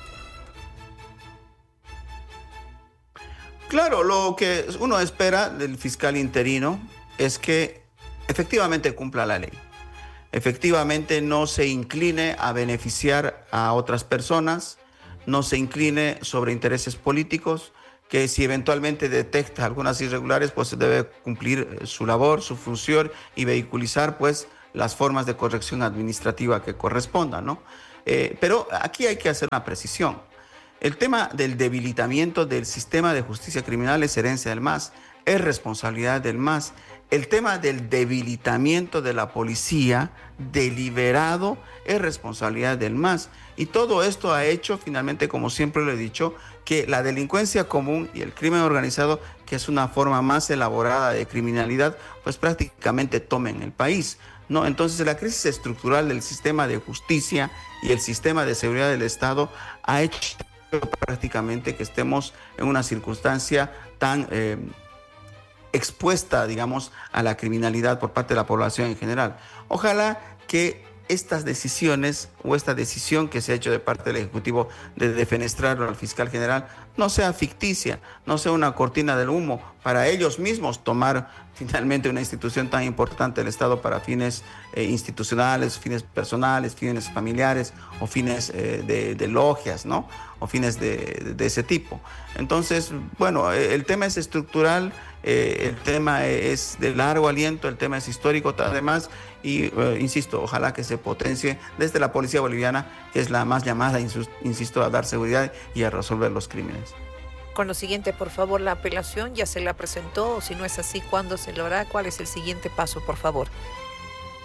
Claro, lo que uno espera del fiscal interino es que efectivamente cumpla la ley. Efectivamente no se incline a beneficiar a otras personas, no se incline sobre intereses políticos, que si eventualmente detecta algunas irregulares, pues debe cumplir su labor, su función y vehiculizar pues las formas de corrección administrativa que correspondan, ¿no? Eh, pero aquí hay que hacer una precisión. El tema del debilitamiento del sistema de justicia criminal es herencia del M A S, es responsabilidad del M A S. El tema del debilitamiento de la policía deliberado es responsabilidad del M A S. Y todo esto ha hecho, finalmente, como siempre lo he dicho, que la delincuencia común y el crimen organizado, que es una forma más elaborada de criminalidad, pues prácticamente tomen el país, ¿no? Entonces la crisis estructural del sistema de justicia y el sistema de seguridad del Estado ha hecho prácticamente que estemos en una circunstancia tan eh, expuesta, digamos, a la criminalidad por parte de la población en general. Ojalá que estas decisiones o esta decisión que se ha hecho de parte del Ejecutivo de defenestrarlo al fiscal general no sea ficticia, no sea una cortina del humo para ellos mismos tomar finalmente una institución tan importante del Estado para fines eh, institucionales, fines personales, fines familiares o fines eh, de, de logias, ¿no? O fines de, de ese tipo. Entonces, bueno, el tema es estructural, eh, el tema es de largo aliento, el tema es histórico además y, eh, insisto, ojalá que se potencie desde la policía boliviana, que es la más llamada, insisto, a dar seguridad y a resolver los crímenes. Con lo siguiente, por favor, la apelación ya se la presentó, o si no es así, ¿cuándo se lo hará? ¿Cuál es el siguiente paso, por favor?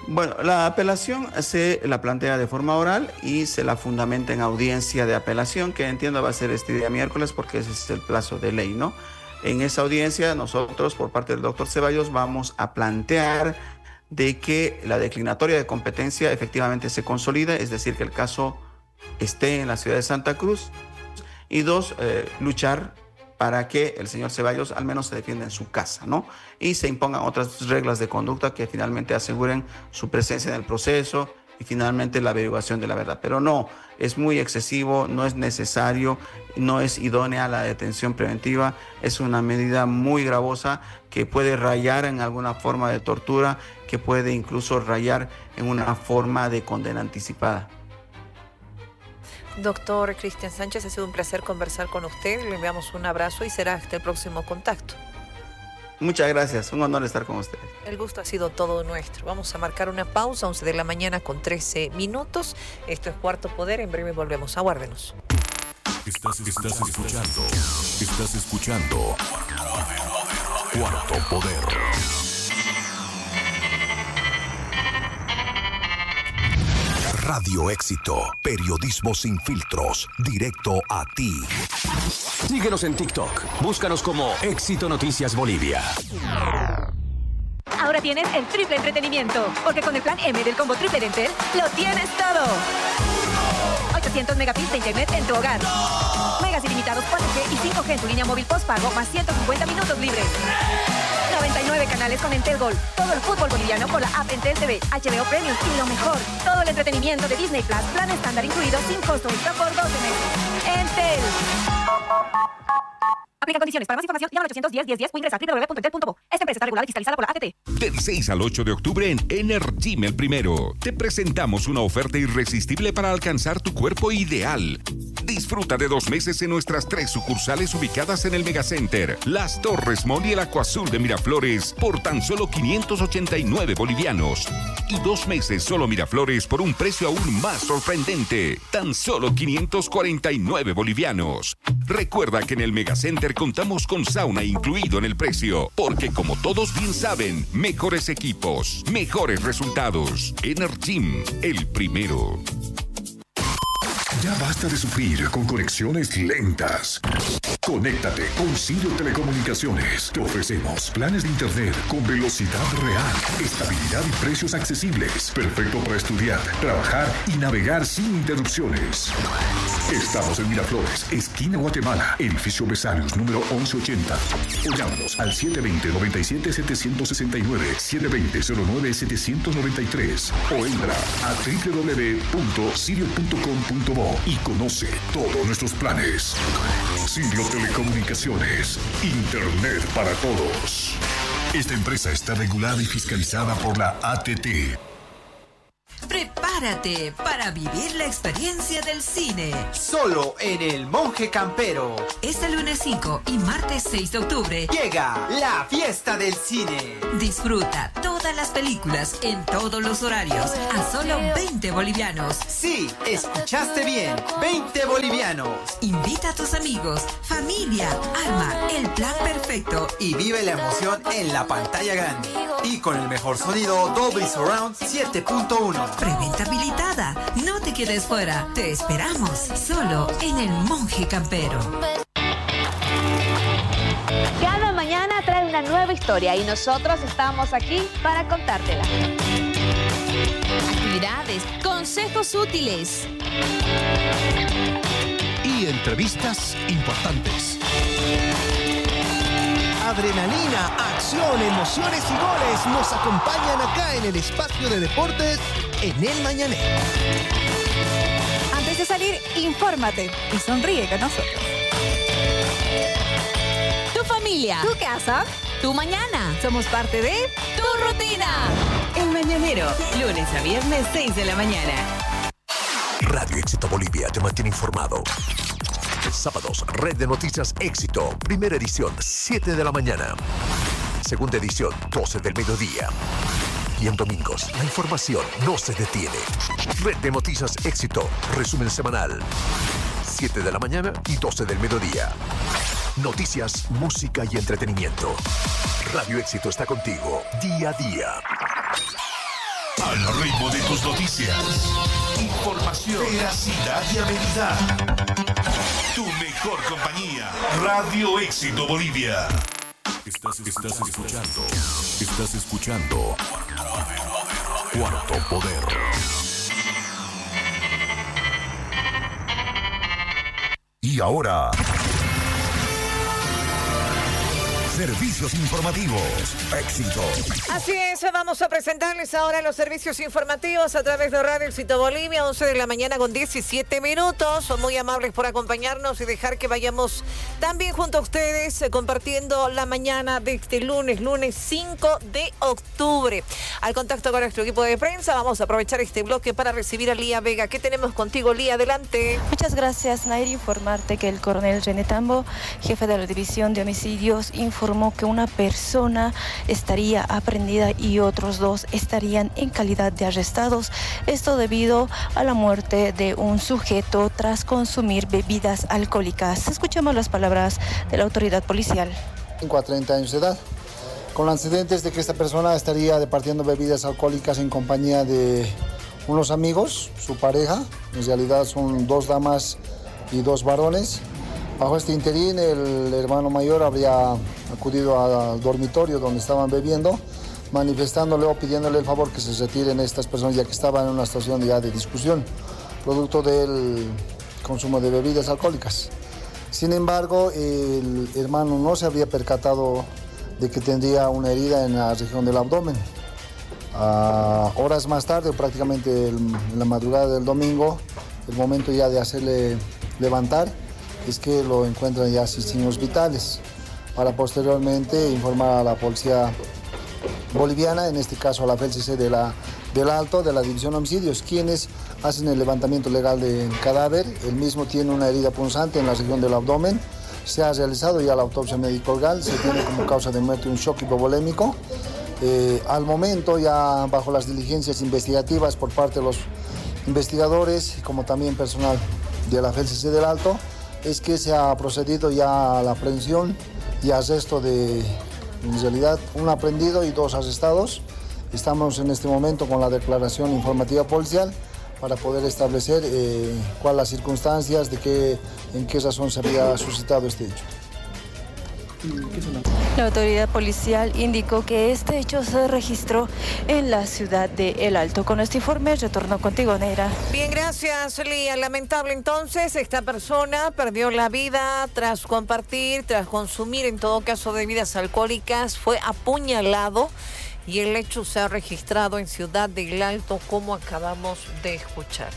Bueno, la apelación se la plantea de forma oral y se la fundamenta en audiencia de apelación, que entiendo va a ser este día miércoles porque ese es el plazo de ley, ¿no? En esa audiencia nosotros, por parte del doctor Ceballos, vamos a plantear de que la declinatoria de competencia efectivamente se consolida, es decir, que el caso esté en la ciudad de Santa Cruz, y dos, eh, luchar para que el señor Ceballos al menos se defienda en su casa, ¿no? Y se impongan otras reglas de conducta que finalmente aseguren su presencia en el proceso y finalmente la averiguación de la verdad. Pero no, es muy excesivo, no es necesario, no es idónea la detención preventiva, es una medida muy gravosa que puede rayar en alguna forma de tortura, que puede incluso rayar en una forma de condena anticipada. Doctor Cristian Sánchez, ha sido un placer conversar con usted. Le enviamos un abrazo y será hasta el próximo contacto. Muchas gracias, un honor estar con ustedes. El gusto ha sido todo nuestro. Vamos a marcar una pausa, once de la mañana con trece minutos. Esto es Cuarto Poder, en breve volvemos. Aguárdenos. Estás, estás escuchando, estás escuchando Cuarto Poder. Radio Éxito, periodismo sin filtros, directo a ti. Síguenos en TikTok, búscanos como Éxito Noticias Bolivia. Ahora tienes el triple entretenimiento, porque con el plan M del combo triple de Entel, lo tienes todo. ochocientos megabits de internet en tu hogar. Megas ilimitados cuatro G y cinco G en tu línea móvil postpago, más ciento cincuenta minutos libres. noventa y nueve canales con Entel Gold. Todo el fútbol boliviano por la app Entel T V, H B O Premium y lo mejor, todo el entretenimiento de Disney Plus, plan estándar incluido sin costo extra por doce meses. Entel. Aplica condiciones. Para más información, llama al ochocientos diez, diez, diez o ingresa a doble u doble u doble u punto entel punto bo. Esta empresa está regulada y fiscalizada por la A T T. Del seis al ocho de octubre en Energym El Primero, te presentamos una oferta irresistible para alcanzar tu cuerpo ideal. Disfruta de dos meses en nuestras tres sucursales ubicadas en el Megacenter, Las Torres Mall y el Acuazul de Miraflores por tan solo quinientos ochenta y nueve bolivianos. Y dos meses solo Miraflores por un precio aún más sorprendente, tan solo quinientos cuarenta y nueve bolivianos. Recuerda que en el Megacenter contamos con sauna incluido en el precio, porque como todos bien saben, mejores equipos, mejores resultados. Energym, El Primero. Ya basta de sufrir con conexiones lentas. Conéctate con Sirio Telecomunicaciones. Te ofrecemos planes de internet con velocidad real, estabilidad y precios accesibles. Perfecto para estudiar, trabajar y navegar sin interrupciones. Estamos en Miraflores, esquina Guatemala, edificio Besarios, número once ochenta. O llámanos al siete dos cero, nueve siete, siete seis nueve, siete dos cero, cero nueve, siete nueve tres o entra a doble u doble u doble u punto sirio punto com punto bo y conoce todos nuestros planes. Sirio Telecomunicaciones, Internet para todos. Esta empresa está regulada y fiscalizada por la A T T. Prepárate para vivir la experiencia del cine. Solo en El Monje Campero. Este lunes cinco y martes seis de octubre llega la fiesta del cine. Disfruta todas las películas en todos los horarios a solo veinte bolivianos. Sí, escuchaste bien, veinte bolivianos. Invita a tus amigos, familia, arma el plan perfecto y vive la emoción en la pantalla grande. Y con el mejor sonido Dolby Surround siete punto uno. Preventa habilitada. No te quedes fuera. Te esperamos solo en El Monje Campero. Cada mañana trae una nueva historia y nosotros estamos aquí para contártela. Actividades, consejos útiles y entrevistas importantes. Adrenalina, acción, emociones y goles nos acompañan acá en el espacio de deportes en El Mañanero. Antes de salir, infórmate y sonríe con nosotros. Tu familia, tu casa, tu mañana. Somos parte de tu rutina. El Mañanero, lunes a viernes, seis de la mañana. Radio Éxito Bolivia te mantiene informado. Sábados, Red de Noticias Éxito, primera edición, siete de la mañana. Segunda edición, doce del mediodía. Y en domingos, la información no se detiene. Red de Noticias Éxito, resumen semanal. siete de la mañana y doce del mediodía. Noticias, música y entretenimiento. Radio Éxito está contigo, día a día. Al ritmo de tus noticias. Información, veracidad y habilidad. Tu mejor compañía. Radio Éxito Bolivia. Estás, estás escuchando. Estás escuchando. Cuarto Poder. Y ahora, servicios informativos. Éxito. Así es, vamos a presentarles ahora los servicios informativos a través de Radio Éxito Bolivia, once de la mañana con diecisiete minutos. Son muy amables por acompañarnos y dejar que vayamos también junto a ustedes eh, compartiendo la mañana de este lunes, lunes cinco de octubre. Al contacto con nuestro equipo de prensa, vamos a aprovechar este bloque para recibir a Lía Vega. ¿Qué tenemos contigo, Lía? Adelante. Muchas gracias, Nairi. Informarte que el coronel René Tambo, jefe de la División de Homicidios, informó que una persona estaría aprehendida y otros dos estarían en calidad de arrestados. Esto debido a la muerte de un sujeto tras consumir bebidas alcohólicas. Escuchemos las palabras de la autoridad policial. cinco a treinta años de edad, con antecedentes de que esta persona estaría departiendo bebidas alcohólicas en compañía de unos amigos, su pareja. En realidad son dos damas y dos varones. Bajo este interín, el hermano mayor habría acudido al dormitorio donde estaban bebiendo, manifestándole o pidiéndole el favor que se retiren estas personas, ya que estaban en una situación ya de discusión, producto del consumo de bebidas alcohólicas. Sin embargo, el hermano no se había percatado de que tendría una herida en la región del abdomen. A horas más tarde, prácticamente en la madrugada del domingo, el momento ya de hacerle levantar, es que lo encuentran ya sin signos vitales, para posteriormente informar a la policía boliviana, en este caso a la F E L C C de la, del Alto, de la División de Homicidios, quienes hacen el levantamiento legal del cadáver. El mismo tiene una herida punzante en la región del abdomen. Se ha realizado ya la autopsia médico-legal, se tiene como causa de muerte un shock hipovolémico. Eh, al momento, ya bajo las diligencias investigativas por parte de los investigadores, como también personal de la F E L C C del Alto, es que se ha procedido ya a la aprehensión y arresto de, en realidad, un aprehendido y dos arrestados. Estamos en este momento con la declaración informativa policial para poder establecer eh, cuáles las circunstancias, de qué, en qué razón se había suscitado este hecho. La autoridad policial indicó que este hecho se registró en la ciudad de El Alto. Con este informe retorno contigo, Neira. Bien, gracias, Lía. Lamentable entonces, esta persona perdió la vida tras compartir, tras consumir en todo caso bebidas alcohólicas, fue apuñalado y el hecho se ha registrado en Ciudad del Alto, como acabamos de escuchar.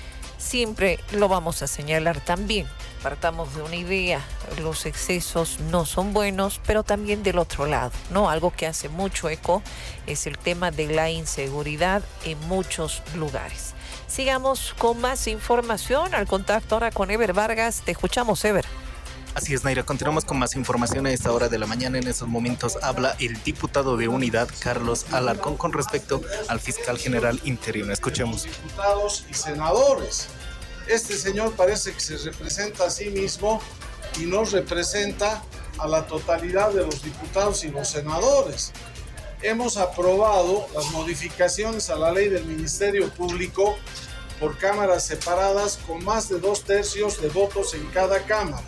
Siempre lo vamos a señalar también. Partamos de una idea, los excesos no son buenos, pero también del otro lado, ¿no? Algo que hace mucho eco es el tema de la inseguridad en muchos lugares. Sigamos con más información, al contacto ahora con Ever Vargas. Te escuchamos, Ever. Así es, Naira. Continuamos con más información a esta hora de la mañana. En estos momentos habla el diputado de Unidad, Carlos Alarcón, con respecto al fiscal general interino. Escuchemos. Diputados y senadores. Este señor parece que se representa a sí mismo y no representa a la totalidad de los diputados y los senadores. Hemos aprobado las modificaciones a la ley del Ministerio Público por cámaras separadas con más de dos tercios de votos en cada cámara.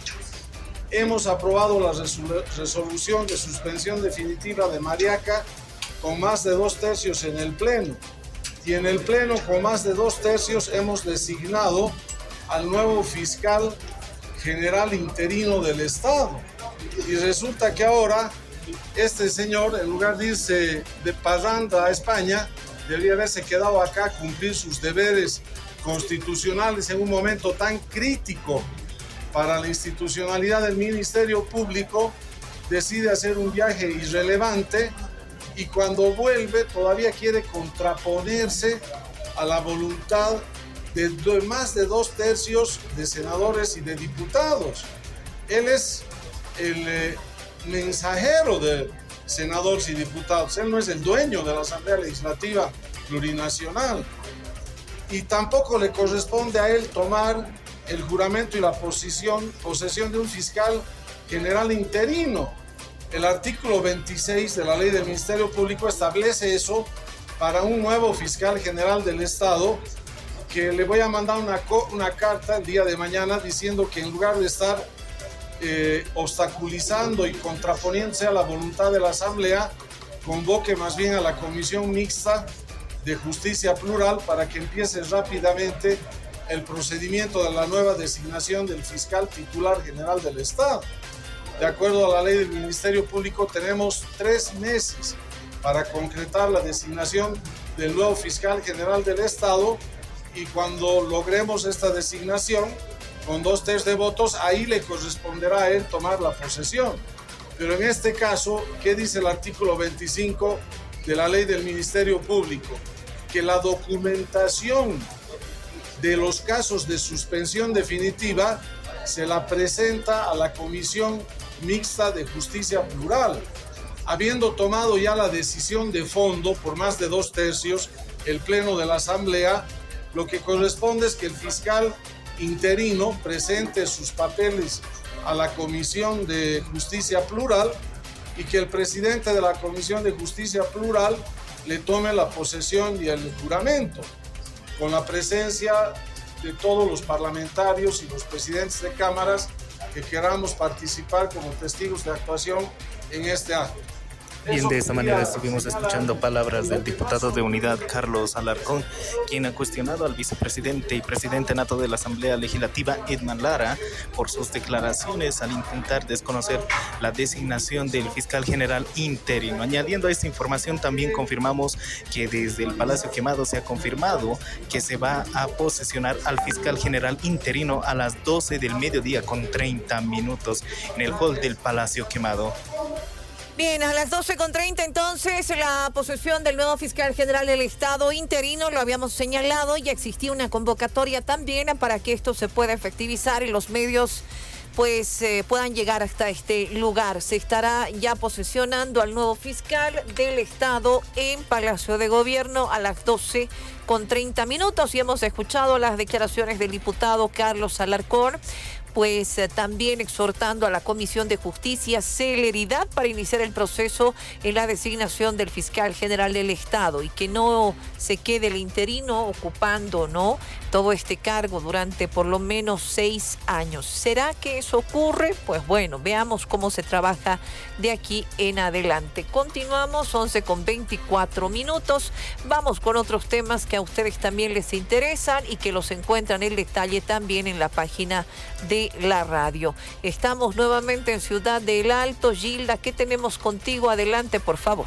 Hemos aprobado la resolu- resolución de suspensión definitiva de Mariaca con más de dos tercios en el Pleno. Y en el Pleno, con más de dos tercios, hemos designado al nuevo fiscal general interino del Estado. Y resulta que ahora este señor, en lugar de irse de parranda a España, debería haberse quedado acá a cumplir sus deberes constitucionales en un momento tan crítico para la institucionalidad del Ministerio Público. Decide hacer un viaje irrelevante y cuando vuelve todavía quiere contraponerse a la voluntad de, de más de dos tercios de senadores y de diputados. Él es el eh, mensajero de senadores y diputados, él no es el dueño de la Asamblea Legislativa Plurinacional. Y tampoco le corresponde a él tomar el juramento y la posición, posesión de un fiscal general interino. El artículo veintiséis de la ley del Ministerio Público establece eso para un nuevo fiscal general del Estado, que le voy a mandar una, una carta el día de mañana diciendo que en lugar de estar eh, obstaculizando y contraponiéndose a la voluntad de la Asamblea, convoque más bien a la Comisión Mixta de Justicia Plural para que empiece rápidamente el procedimiento de la nueva designación del fiscal titular general del Estado. De acuerdo a la ley del Ministerio Público, tenemos tres meses para concretar la designación del nuevo fiscal general del Estado, y cuando logremos esta designación con dos tercios de votos, ahí le corresponderá a él tomar la posesión. Pero en este caso, ¿qué dice el artículo veinticinco de la ley del Ministerio Público? Que la documentación de los casos de suspensión definitiva se la presenta a la Comisión Mixta de Justicia Plural. Habiendo tomado ya la decisión de fondo por más de dos tercios el Pleno de la Asamblea, lo que corresponde es que el fiscal interino presente sus papeles a la Comisión de Justicia Plural y que el presidente de la Comisión de Justicia Plural le tome la posesión y el juramento, con la presencia de todos los parlamentarios y los presidentes de cámaras que queramos participar como testigos de actuación en este acto. Bien, de esta manera estuvimos escuchando palabras del diputado de Unidad, Carlos Alarcón, quien ha cuestionado al vicepresidente y presidente nato de la Asamblea Legislativa, Edman Lara, por sus declaraciones al intentar desconocer la designación del fiscal general interino. Añadiendo a esta información, también confirmamos que desde el Palacio Quemado se ha confirmado que se va a posesionar al fiscal general interino a las doce del mediodía con treinta minutos en el hall del Palacio Quemado. Bien, a las doce con treinta entonces la posesión del nuevo fiscal general del Estado interino, lo habíamos señalado, y existía una convocatoria también para que esto se pueda efectivizar y los medios pues eh, puedan llegar hasta este lugar. Se estará ya posesionando al nuevo fiscal del Estado en Palacio de Gobierno a las doce con treinta minutos y hemos escuchado las declaraciones del diputado Carlos Alarcón, pues eh, también exhortando a la Comisión de Justicia celeridad para iniciar el proceso en la designación del fiscal general del Estado y que no se quede el interino ocupando, ¿no?, todo este cargo durante por lo menos seis años. ¿Será que eso ocurre? Pues bueno, veamos cómo se trabaja de aquí en adelante. Continuamos, once con veinticuatro minutos. Vamos con otros temas que a ustedes también les interesan y que los encuentran en detalle también en la página de la radio. Estamos nuevamente en Ciudad del Alto. Gilda, ¿qué tenemos contigo? Adelante, por favor.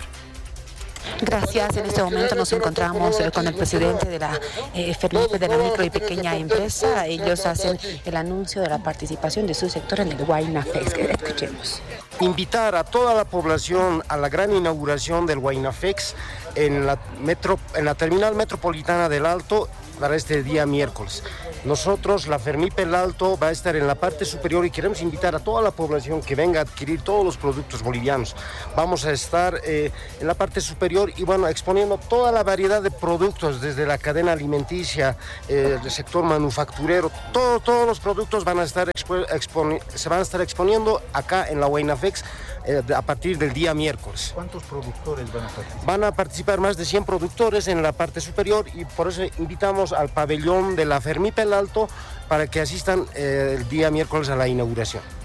Gracias. En este momento nos encontramos eh, con el presidente de la eh, FERMIPE, de la micro y pequeña empresa. Ellos hacen el anuncio de la participación de su sector en el Huayna Fest. Escuchemos. Invitar a toda la población a la gran inauguración del Huayna Fest en la, metro, en la terminal metropolitana del Alto para este día miércoles. Nosotros, la FERMIPE El Alto, va a estar en la parte superior y queremos invitar a toda la población que venga a adquirir todos los productos bolivianos. Vamos a estar eh, en la parte superior y bueno, exponiendo toda la variedad de productos desde la cadena alimenticia, eh, el sector manufacturero, todo, todos los productos van a estar expo- exponi- se van a estar exponiendo acá en la Huayna Fest eh, a partir del día miércoles. ¿Cuántos productores van a participar? Van a participar más de cien productores en la parte superior y por eso invitamos al pabellón de la FERMIPE El Alto para que asistan eh, el día miércoles a la inauguración.